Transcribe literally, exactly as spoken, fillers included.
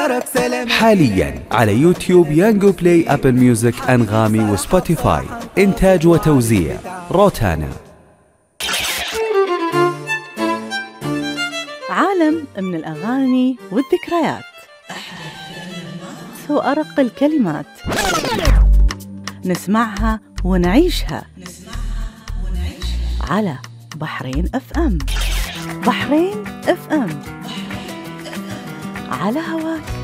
حاليا على يوتيوب يانجو بلاي، أبل ميوزك، أنغامي وسبوتيفاي. إنتاج وتوزيع روتانا. عالم من الأغاني والذكريات وأرق الكلمات نسمعها ونعيشها على بحرين اف ام. بحرين اف ام على هواك.